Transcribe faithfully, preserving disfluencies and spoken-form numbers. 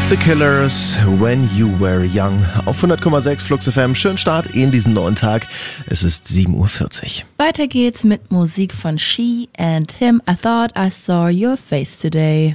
The Killers, When You Were Young. Auf hundert Komma sechs Flux F M. Schönen Start in diesen neuen Tag. Es ist sieben Uhr vierzig. Weiter geht's mit Musik von She and Him. I thought I saw your face today.